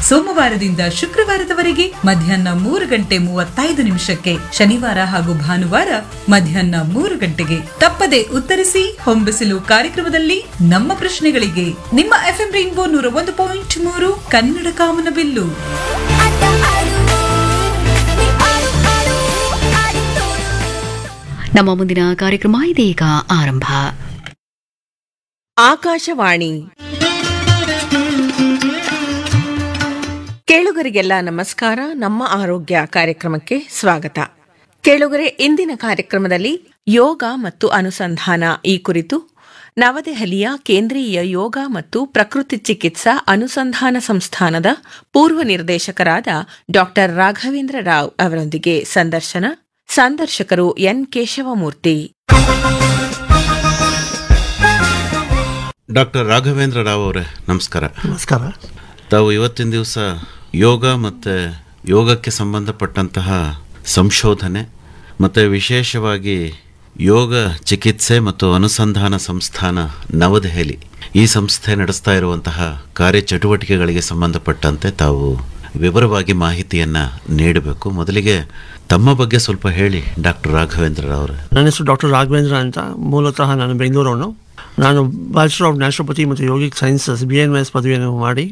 ಸೋಮವಾರದಿಂದ ಶುಕ್ರವಾರದವರೆಗೆ ಮಧ್ಯಾಹ್ನ 3:35 ಶನಿವಾರ ಹಾಗೂ ಭಾನುವಾರ ಮಧ್ಯಾಹ್ನ 3 ಗಂಟೆಗೆ. ತಪ್ಪದೆ ಉತ್ತರಿಸಿ ಹೊಂಬಿಸಿಲು ಕಾರ್ಯಕ್ರಮದಲ್ಲಿ ನಮ್ಮ ಪ್ರಶ್ನೆಗಳಿಗೆ. ನಿಮ್ಮ FM ರೈನ್ಬೋ 101.3 ಕನ್ನಡ ಕಾಮನಬಿಲ್ಲು. ನಮ್ಮ ಮುಂದಿನ ಕಾರ್ಯಕ್ರಮ ಇದೀಗ ಆರಂಭ. ಆಕಾಶವಾಣಿ ಕೇಳುಗರಿಗೆಲ್ಲ ನಮಸ್ಕಾರ. ನಮ್ಮ ಆರೋಗ್ಯ ಕಾರ್ಯಕ್ರಮಕ್ಕೆ ಸ್ವಾಗತ. ಕೇಳುಗರೆ, ಇಂದಿನ ಕಾರ್ಯಕ್ರಮದಲ್ಲಿ ಯೋಗ ಮತ್ತು ಅನುಸಂಧಾನ ಈ ಕುರಿತು ನವದೆಹಲಿಯ ಕೇಂದ್ರೀಯ ಯೋಗ ಮತ್ತು ಪ್ರಕೃತಿ ಚಿಕಿತ್ಸಾ ಅನುಸಂಧಾನ ಸಂಸ್ಥಾನದ ಪೂರ್ವ ನಿರ್ದೇಶಕರಾದ ಡಾ ರಾಘವೇಂದ್ರ ರಾವ್ ಅವರೊಂದಿಗೆ ಸಂದರ್ಶನ. ಸಂದರ್ಶಕರು ಎನ್ ಕೇಶವಮೂರ್ತಿ. ಡಾಕ್ಟರ್ ರಾಘವೇಂದ್ರ ರಾವ್ ಅವರೇ, ನಮಸ್ಕಾರ. ನಮಸ್ಕಾರ. ತಾವು ಇವತ್ತಿನ ದಿವಸ ಯೋಗ ಮತ್ತು ಯೋಗಕ್ಕೆ ಸಂಬಂಧಪಟ್ಟಂತಹ ಸಂಶೋಧನೆ ಮತ್ತು ವಿಶೇಷವಾಗಿ ಯೋಗ ಚಿಕಿತ್ಸೆ ಮತ್ತು ಅನುಸಂಧಾನ ಸಂಸ್ಥಾನ ನವದೆಹಲಿ, ಈ ಸಂಸ್ಥೆ ನಡೆಸ್ತಾ ಇರುವಂತಹ ಕಾರ್ಯಚಟುವಟಿಕೆಗಳಿಗೆ ಸಂಬಂಧಪಟ್ಟಂತೆ ತಾವು ವಿವರವಾಗಿ ಮಾಹಿತಿಯನ್ನು ನೀಡಬೇಕು. ಮೊದಲಿಗೆ ತಮ್ಮ ಬಗ್ಗೆ ಸ್ವಲ್ಪ ಹೇಳಿ ಡಾಕ್ಟರ್ ರಾಘವೇಂದ್ರ ಅವರೇ. ನನ್ನ ಹೆಸರು ಡಾಕ್ಟರ್ ರಾಘವೇಂದ್ರ ಅಂತ. ಮೂಲತಃ ನಾನು ಬೆಂಗಳೂರವನು. ನಾನು ಬ್ಯಾಚುಲರ್ ಆಫ್ ನ್ಯಾಚುರೋಪತಿ ಮತ್ತು ಯೋಗಿಕ್ ಸೈನ್ಸಸ್ BNMS ಪದವಿಯನ್ನು ಮಾಡಿ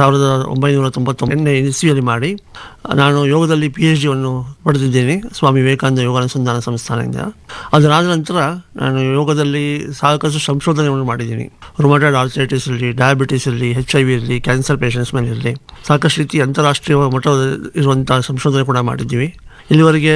1999 ಇಸ್ವಿಯಲ್ಲಿ ಮಾಡಿ ನಾನು ಯೋಗದಲ್ಲಿ PhD ಪಡೆದಿದ್ದೇನೆ ಸ್ವಾಮಿ ವಿವೇಕಾನಂದ ಯೋಗ ಅನುಸಂಧಾನ ಸಂಸ್ಥಾನದಿಂದ. ಅದರಾದ ನಂತರ ನಾನು ಯೋಗದಲ್ಲಿ ಸಾಕಷ್ಟು ಸಂಶೋಧನೆಗಳನ್ನು ಮಾಡಿದ್ದೀನಿ. ರುಮಟಾಯ್ಡ್ ಆರ್ಥರೈಟಿಸ್ ಇರಲಿ, ಡಯಾಬಿಟಿಸ್ ಇರಲಿ, HIV ಇರಲಿ, ಕ್ಯಾನ್ಸರ್ ಪೇಷಂಟ್ಸ್ ಮೇಲೆ ಇರಲಿ, ಸಾಕಷ್ಟು ರೀತಿ ಅಂತಾರಾಷ್ಟ್ರೀಯ ಮಟ್ಟದ ಇರುವಂಥ ಸಂಶೋಧನೆ ಕೂಡ ಮಾಡಿದ್ದೀವಿ. ಇಲ್ಲಿವರೆಗೆ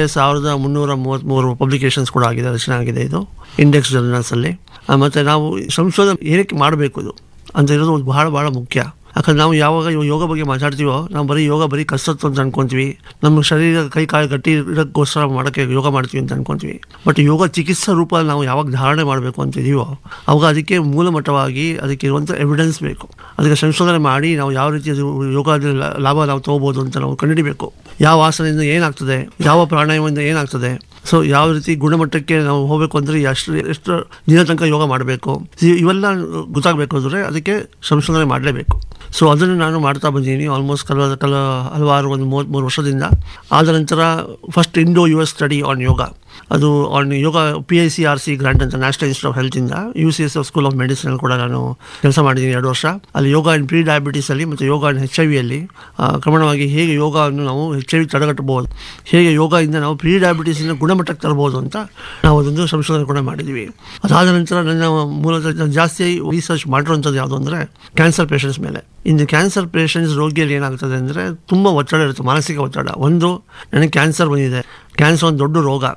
1333 ಪಬ್ಲಿಕೇಶನ್ಸ್ ಕೂಡ ಆಗಿದೆ, ರಚನೆ ಆಗಿದೆ ಇದು ಇಂಡೆಕ್ಸ್ ಜರ್ನಲ್ಸಲ್ಲಿ. ಮತ್ತು ನಾವು ಸಂಶೋಧನೆ ಏನಕ್ಕೆ ಮಾಡಬೇಕು ಇದು ಅಂತ ಇರೋದು ಬಹಳ ಬಹಳ ಮುಖ್ಯ. ಯಾಕಂದ್ರೆ ನಾವು ಯಾವಾಗ ಯೋಗ ಬಗ್ಗೆ ಮಾತಾಡ್ತೀವೋ ನಾವು ಬರೀ ಕಸರತ್ತು ಅಂತ ಅನ್ಕೊತೀವಿ. ನಮ್ಮ ಶರೀರ ಕೈ ಕಾಲು ಗಟ್ಟಿ ಇರೋಕ್ಕೋಸ್ಕರ ಮಾಡೋಕ್ಕೆ ಯೋಗ ಮಾಡ್ತೀವಿ ಅಂತ ಅನ್ಕೊತೀವಿ. ಬಟ್ ಯೋಗ ಚಿಕಿತ್ಸಾ ರೂಪ ನಾವು ಯಾವಾಗ ಧಾರಣೆ ಮಾಡಬೇಕು ಅಂತಿದೀವೋ ಅವಾಗ ಅದಕ್ಕೆ ಮೂಲಮಟ್ಟವಾಗಿ ಅದಕ್ಕೆ ಇರುವಂಥ ಎವಿಡೆನ್ಸ್ ಬೇಕು. ಅದಕ್ಕೆ ಸಂಶೋಧನೆ ಮಾಡಿ ನಾವು ಯಾವ ರೀತಿ ಯೋಗದ ಲಾಭ ನಾವು ತೊಗೋಬೋದು ಅಂತ ನಾವು ಕಂಡುಹಿಡಿಬೇಕು. ಯಾವ ಆಸನದಿಂದ ಏನಾಗ್ತದೆ, ಯಾವ ಪ್ರಾಣಾಯಾಮದಿಂದ ಏನಾಗ್ತದೆ, ಸೊ ಯಾವ ರೀತಿ ಗುಣಮಟ್ಟಕ್ಕೆ ನಾವು ಹೋಗಬೇಕು ಅಂದರೆ ಎಷ್ಟು ದಿನ ತನಕ ಯೋಗ ಮಾಡಬೇಕು, ಇವೆಲ್ಲ ಗೊತ್ತಾಗಬೇಕು ಅಂದರೆ ಅದಕ್ಕೆ ಸಂಶೋಧನೆ ಮಾಡಲೇಬೇಕು. ಸೊ ಅದನ್ನು ನಾನು ಮಾಡ್ತಾ ಬಂದಿದ್ದೀನಿ ಆಲ್ಮೋಸ್ಟ್ ಹಲವಾರು 33 ವರ್ಷದಿಂದ. ಆದ ನಂತರ ಫಸ್ಟ್ ಇಂಡೋ-US ಸ್ಟಡಿ ಆನ್ ಯೋಗ, ಅದು ಆನ್ ಯೋಗ PICRC ಗ್ರಾಂಟ್ ಅಂತ national institute of ಹೆಲ್ತಿಂದ UCSF school of medicine ಕೂಡ ನಾನು ಕೆಲಸ ಮಾಡಿದ್ದೀನಿ 2 ವರ್ಷ. ಅಲ್ಲಿ ಯೋಗ ಇನ್ ಪ್ರೀ ಡಯಾಬಿಟಿಸಲ್ಲಿ ಮತ್ತು ಯೋಗ ಇನ್ HIV ಅಲ್ಲಿ ಕ್ರಮಣವಾಗಿ ಹೇಗೆ ಯೋಗವನ್ನು ನಾವು HIV ತಡೆಗಟ್ಟಬಹುದು, ಹೇಗೆ ಯೋಗದಿಂದ ನಾವು ಪ್ರೀ ಡಯಾಬಿಟಿಸಿನ ಗುಣಮಟ್ಟಕ್ಕೆ ತರಬಹುದು ಅಂತ ನಾವು ಅದೊಂದು ಸಂಶೋಧನೆ ಕೂಡ ಮಾಡಿದ್ವಿ. ಅದಾದ ನಂತರ ನನ್ನ ಮೂಲತಃ ಜಾಸ್ತಿ ರಿಸರ್ಚ್ ಮಾಡಿರುವಂಥದ್ದು ಯಾವುದು ಅಂದರೆ ಕ್ಯಾನ್ಸರ್ ಪೇಷಂಟ್ಸ್ ಮೇಲೆ. ಇನ್ನು ಕ್ಯಾನ್ಸರ್ ಪೇಷಂಟ್ಸ್ ರೋಗಿಯಲ್ಲಿ ಏನಾಗ್ತದೆ ಅಂದರೆ ತುಂಬ ಒತ್ತಡ ಇರುತ್ತೆ, ಮಾನಸಿಕ ಒತ್ತಡ. ಒಂದು, ನನಗೆ ಕ್ಯಾನ್ಸರ್ ಬಂದಿದೆ, ಕ್ಯಾನ್ಸರ್ ಒಂದು ದೊಡ್ಡ ರೋಗ,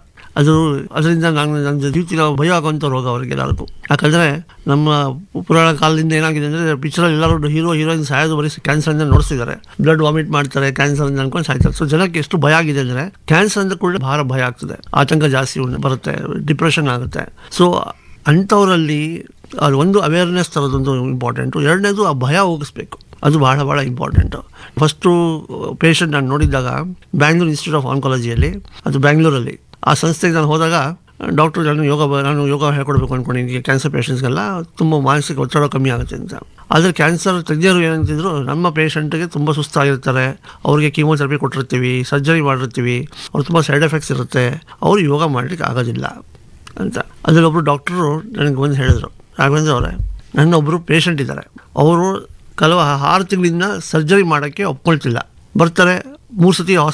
ಅದರಿಂದ ನನ್ನ ಜೀವಿತ ಭಯ ಆಗುವಂಥ ರೋಗ ಅವರಿಗೆಲ್ಲರಿಗೂ. ಯಾಕಂದರೆ ನಮ್ಮ ಪುರಾಣ ಕಾಲದಿಂದ ಏನಾಗಿದೆ ಅಂದರೆ ಪಿಕ್ಚರಲ್ಲಿ ಎಲ್ಲರೂ ಹೀರೋಯಿನ್ ಸಾಯೋದು ಬರೀ ಕ್ಯಾನ್ಸರಿಂದ ನೋಡಿಸಿದ್ದಾರೆ, ಬ್ಲಡ್ ವಾಮಿಟ್ ಮಾಡ್ತಾರೆ, ಕ್ಯಾನ್ಸರ್ ಅಂತ ಅನ್ಕೊಂಡು ಸಾಯ್ತಾರೆ. ಸೊ ಜನಕ್ಕೆ ಎಷ್ಟು ಭಯ ಆಗಿದೆ ಅಂದರೆ ಕ್ಯಾನ್ಸರ್ ಅಂತ ಕೂಡ ಬಹಳ ಭಯ ಆಗ್ತದೆ, ಆತಂಕ ಜಾಸ್ತಿ ಬರುತ್ತೆ, ಡಿಪ್ರೆಷನ್ ಆಗುತ್ತೆ. ಸೊ ಅಂಥವರಲ್ಲಿ ಅದು ಒಂದು ಅವೇರ್ನೆಸ್ ತರೋದೊಂದು ಇಂಪಾರ್ಟೆಂಟು. ಎರಡನೇದು ಆ ಭಯ ಹೋಗಿಸ್ಬೇಕು, ಅದು ಬಹಳ ಬಹಳ ಇಂಪಾರ್ಟೆಂಟು. ಫಸ್ಟು ಪೇಷಂಟ್ ನಾನು ನೋಡಿದ್ದಾಗ ಬ್ಯಾಂಗ್ಳೂರ್ ಇನ್ಸ್ಟಿಟ್ಯೂಟ್ ಆಫ್ ಆನ್ಕಾಲಜಿಯಲ್ಲಿ, ಅದು ಬ್ಯಾಂಗ್ಳೂರಲ್ಲಿ, ಆ ಸಂಸ್ಥೆಗೆ ನಾನು ಹೋದಾಗ ಡಾಕ್ಟ್ರು ನಾನು ಯೋಗ ಹೇಳ್ಕೊಡ್ಬೇಕು ಅಂದ್ಕೊಂಡಿದ್ದೀನಿ ಕ್ಯಾನ್ಸರ್ ಪೇಷಂಟ್ಸ್ಗೆಲ್ಲ, ತುಂಬ ಮಾನಸಿಕ ಒತ್ತಡ ಕಮ್ಮಿ ಆಗುತ್ತೆ ಅಂತ. ಆದರೆ ಕ್ಯಾನ್ಸರ್ ತಜ್ಞರು ಏನಂತಿದ್ರು, ನಮ್ಮ ಪೇಷಂಟ್ಗೆ ತುಂಬ ಸುಸ್ತಾಗಿರ್ತಾರೆ, ಅವ್ರಿಗೆ ಕೀಮೋಥೆರಪಿ ಕೊಟ್ಟಿರ್ತೀವಿ, ಸರ್ಜರಿ ಮಾಡಿರ್ತೀವಿ, ಅವ್ರು ತುಂಬ ಸೈಡ್ ಎಫೆಕ್ಟ್ಸ್ ಇರುತ್ತೆ, ಅವರು ಯೋಗ ಮಾಡಲಿಕ್ಕೆ ಆಗೋದಿಲ್ಲ ಅಂತ. ಅದರೊಬ್ಬರು ಡಾಕ್ಟ್ರು ನನಗೆ ಬಂದು ಹೇಳಿದ್ರು, ರಾಘವೇಂದ್ರ ಅವರೇ, ನನ್ನೊಬ್ಬರು ಪೇಷಂಟ್ ಇದ್ದಾರೆ, ಅವರು 6 ತಿಂಗಳಿಂದ ಸರ್ಜರಿ ಮಾಡೋಕ್ಕೆ ಒಪ್ಕೊಳ್ತಿಲ್ಲ, ಬರ್ತಾರೆ 3 ಸತಿ